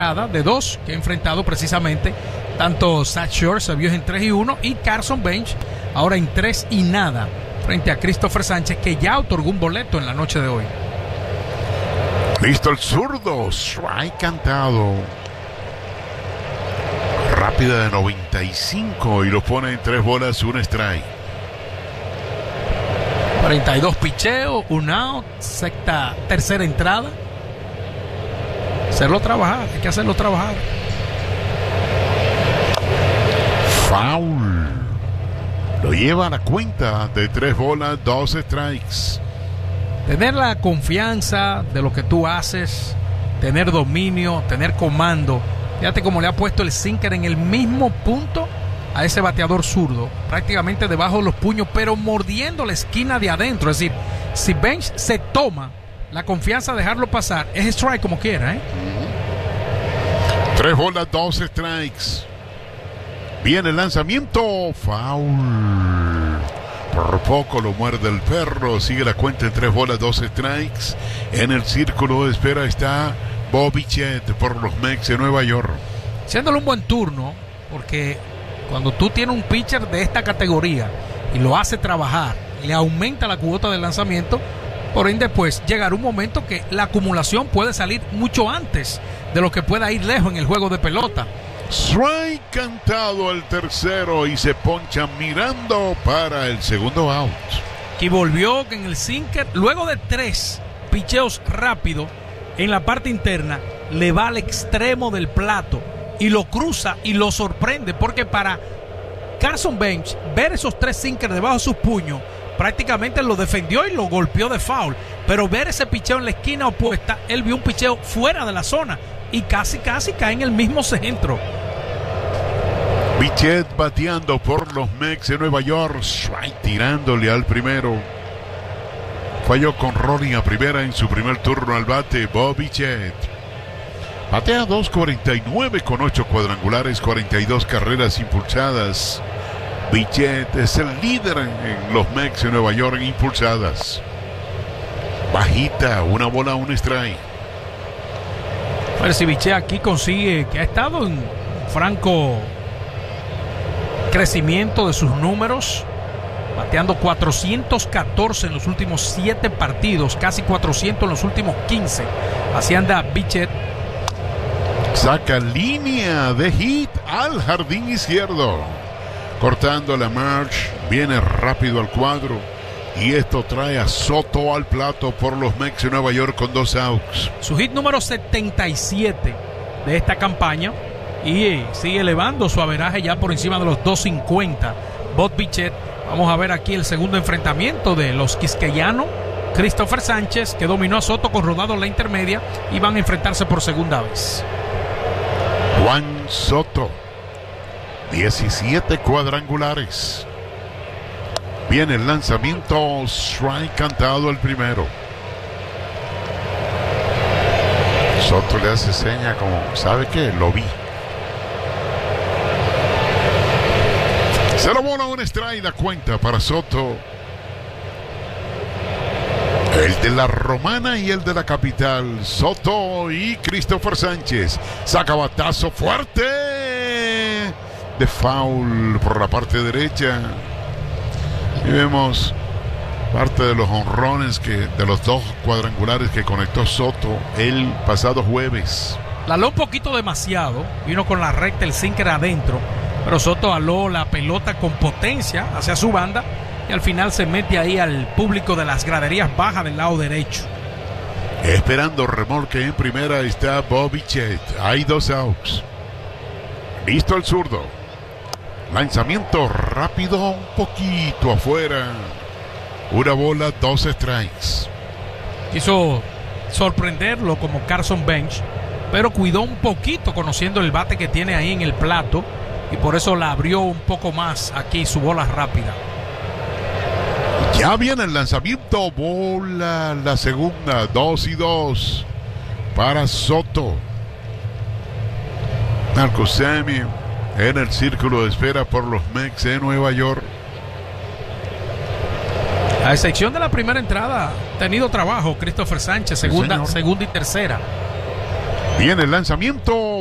de dos que ha enfrentado precisamente tanto Zach Shore, se vio en 3-1, y Carson Bench ahora en 3-0 frente a Christopher Sánchez, que ya otorgó un boleto en la noche de hoy. Listo el zurdo, strike cantado. Rápida de 95 y lo pone en 3 bolas, 1 strike. 42 picheos, 1 out, tercera entrada. Hacerlo trabajar, hay que hacerlo trabajar. Foul. Lo lleva a la cuenta de 3 bolas, 2 strikes. Tener la confianza de lo que tú haces, tener dominio, tener comando. Fíjate cómo le ha puesto el sinker en el mismo punto a ese bateador zurdo, prácticamente debajo de los puños, pero mordiendo la esquina de adentro. Es decir, si Bench se toma la confianza de dejarlo pasar, es strike como quiera, 3 bolas, 2 strikes. Viene el lanzamiento, foul. Por poco lo muerde el perro. Sigue la cuenta en 3 bolas, 2 strikes. En el círculo de espera está Bobby Chet por los Mets de Nueva York. Haciéndole un buen turno, porque cuando tú tienes un pitcher de esta categoría y lo hace trabajar, le aumenta la cuota del lanzamiento, por ende pues llegará un momento que la acumulación puede salir mucho antes de lo que pueda ir lejos en el juego de pelota. Strike cantado el tercero y se poncha mirando para el segundo out. Y volvió en el sinker, luego de 3 picheos rápidos en la parte interna, le va al extremo del plato y lo cruza y lo sorprende, porque para Carson Bench ver esos 3 sinkers debajo de sus puños, prácticamente lo defendió y lo golpeó de foul, pero ver ese picheo en la esquina opuesta, él vio un picheo fuera de la zona y casi cae en el mismo centro. Bichette bateando por los Mets de Nueva York, strike tirándole al primero. Falló con Ronnie a primera en su primer turno al bate. Bobby Chet batea 2.49 con 8 cuadrangulares, 42 carreras impulsadas. Bichette es el líder en los Mets de Nueva York en impulsadas. Bajita, 1 bola, 1 strike. A ver si Bichette aquí consigue, que ha estado en franco crecimiento de sus números, bateando 414 en los últimos 7 partidos, casi 400 en los últimos 15. Así anda Bichette. Saca línea de hit al jardín izquierdo, cortando la march, viene rápido al cuadro, y esto trae a Soto al plato por los Mets de Nueva York con 2 outs. Su hit número 77 de esta campaña, y sigue elevando su averaje ya por encima de los 250. Bob Bichette. Vamos a ver aquí el segundo enfrentamiento de los quisqueyanos. Christopher Sánchez, que dominó a Soto con rodado en la intermedia, y van a enfrentarse por segunda vez. Juan Soto, 17 cuadrangulares. Viene el lanzamiento, strike cantado el primero. Soto le hace seña como, ¿sabe qué? Lo vi. 0 bola, 1 strike, da cuenta para Soto. El de la Romana y el de la capital, Soto y Christopher Sánchez. Saca batazo fuerte de foul por la parte derecha. Y vemos parte de los honrones de los 2 cuadrangulares que conectó Soto el pasado jueves. La aló un poquito demasiado, vino con la recta, el sinker adentro, pero Soto aló la pelota con potencia hacia su banda y al final se mete ahí al público de las graderías bajas del lado derecho. Esperando remolque en primera está Bobby Chet. Hay 2 outs. Listo el zurdo. Lanzamiento rápido, un poquito afuera. 1 bola, 2 strikes. Quiso sorprenderlo como Carson Bench, pero cuidó un poquito conociendo el bate que tiene ahí en el plato, y por eso la abrió un poco más aquí su bola rápida. Ya viene el lanzamiento, bola la segunda, 2-2 para Soto. Marcus Semien en el círculo de espera por los Mets de Nueva York. A excepción de la primera entrada, ha tenido trabajo Christopher Sánchez, segunda y tercera. Viene el lanzamiento.